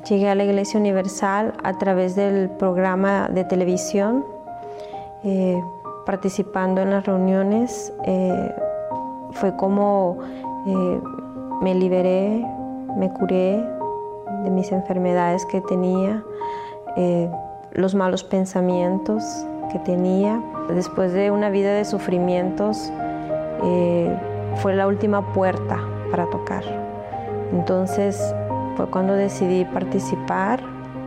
Llegué a la Iglesia Universal a través del programa de televisión, participando en las reuniones. Fue como me liberé, me curé de mis enfermedades que tenía, los malos pensamientos que tenía. Después de una vida de sufrimientos, fue la última puerta para tocar. Entonces fue cuando decidí participar.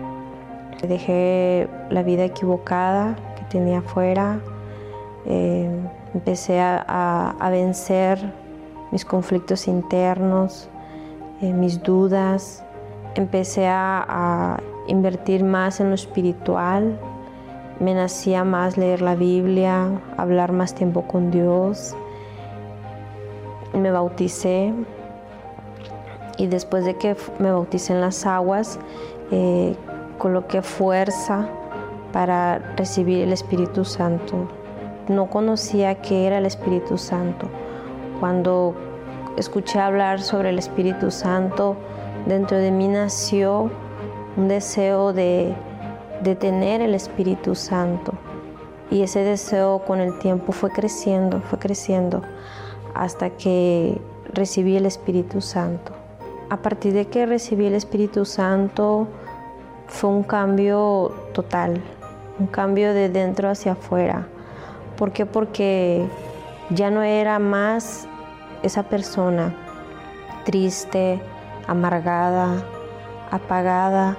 Dejé la vida equivocada que tenía afuera. Empecé a vencer mis conflictos internos, mis dudas. Empecé a invertir más en lo espiritual. Me nacía más leer la Biblia, hablar más tiempo con Dios. Me bauticé y después de que me bauticé en las aguas, coloqué fuerza para recibir el Espíritu Santo. No conocía qué era el Espíritu Santo. Cuando escuché hablar sobre el Espíritu Santo, dentro de mí nació un deseo de tener el Espíritu Santo. Y ese deseo con el tiempo fue creciendo hasta que recibí el Espíritu Santo. A partir de que recibí el Espíritu Santo, fue un cambio total, un cambio de dentro hacia afuera. ¿Por qué? Porque ya no era más esa persona triste, amargada, apagada.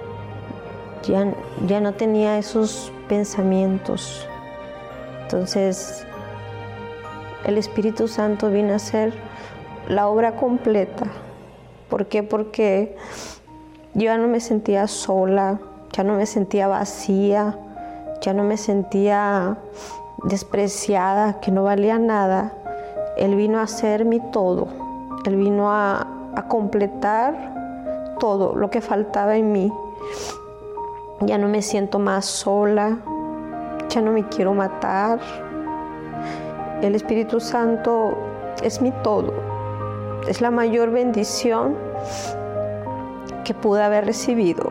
Ya no tenía esos pensamientos. Entonces, el Espíritu Santo vino a ser la obra completa. ¿Por qué? Porque yo ya no me sentía sola, ya no me sentía vacía, ya no me sentía despreciada, que no valía nada. Él vino a ser mi todo. Él vino a completar todo lo que faltaba en mí. Ya no me siento más sola, ya no me quiero matar. El Espíritu Santo es mi todo. Es la mayor bendición que pude haber recibido.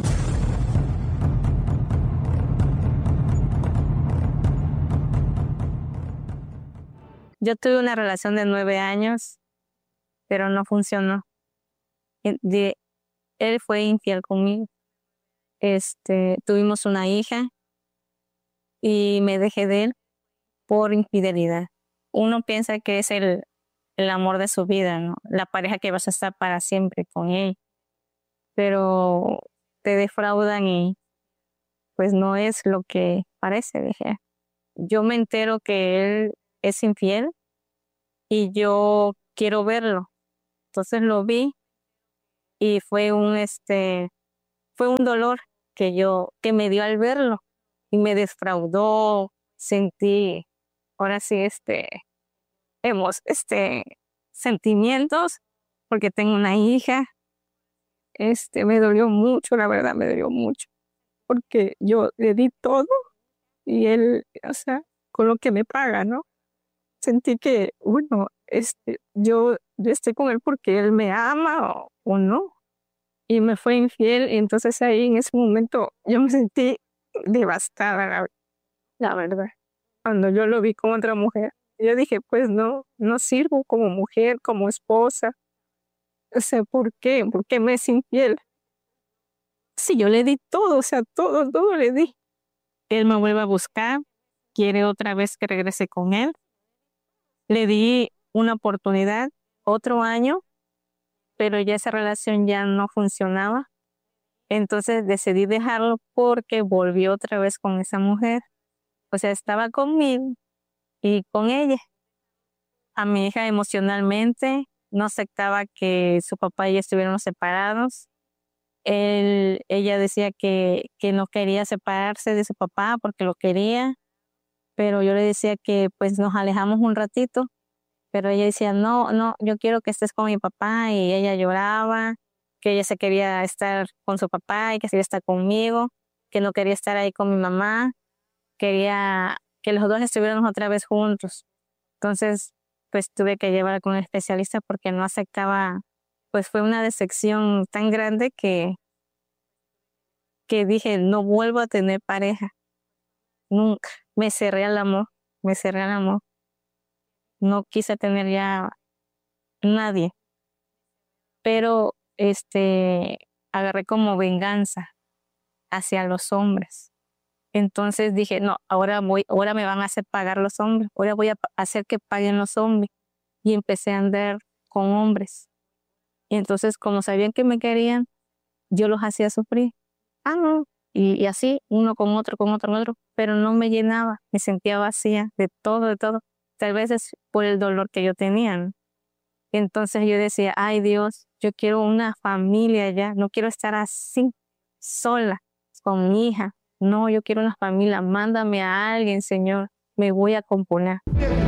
Yo tuve una relación de 9 años, pero no funcionó. Él fue infiel conmigo. Tuvimos una hija y me dejé de él por infidelidad. Uno piensa que es el amor de su vida, ¿no? La pareja que vas a estar para siempre con él. Pero te defraudan y pues no es lo que parece, dije. Yo me entero que él es infiel y yo quiero verlo. Entonces lo vi y fue un dolor que me dio al verlo y me defraudó. Sentí ahora sí sentimientos porque tengo una hija. Me dolió mucho, la verdad me dolió mucho, porque yo le di todo y él, o sea, con lo que me paga, ¿no? Sentí que, bueno, yo estoy con él porque él me ama o no. Y me fue infiel, y entonces ahí en ese momento yo me sentí devastada, la verdad. Cuando yo lo vi con otra mujer, yo dije, pues no sirvo como mujer, como esposa. O sea, ¿por qué? ¿Por qué me es infiel? Sí, yo le di todo, o sea, todo le di. Él me vuelve a buscar, quiere otra vez que regrese con él. Le di una oportunidad, otro año, pero ya esa relación ya no funcionaba. Entonces decidí dejarlo porque volvió otra vez con esa mujer. O sea, estaba conmigo y con ella. A mi hija emocionalmente no aceptaba que su papá y ella estuvieran separados. Ella decía que no quería separarse de su papá porque lo quería, pero yo le decía que pues nos alejamos un ratito, pero ella decía, no, yo quiero que estés con mi papá, y ella lloraba, que ella se quería estar con su papá y que quería estar conmigo, que no quería estar ahí con mi mamá, quería que los dos estuviéramos otra vez juntos. Entonces, pues tuve que llevarla con un especialista porque no aceptaba, pues fue una decepción tan grande que que dije, no vuelvo a tener pareja, nunca. Me cerré al amor, me cerré al amor. No quise tener ya nadie, pero agarré como venganza hacia los hombres. Entonces dije, no, ahora me van a hacer pagar los hombres, ahora voy a hacer que paguen los hombres. Y empecé a andar con hombres. Y entonces, como sabían que me querían, yo los hacía sufrir. No. Y así, uno con otro, pero no me llenaba, me sentía vacía de todo, de todo. Tal vez es por el dolor que yo tenía, ¿no? Entonces yo decía, ay Dios, yo quiero una familia ya, no quiero estar así, sola, con mi hija. No, yo quiero una familia, mándame a alguien, Señor, me voy a componer.